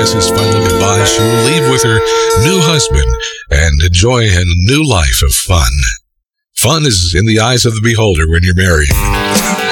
kiss his final goodbye, she will leave with her new husband and enjoy a new life of fun. Fun is in the eyes of the beholder when you're married.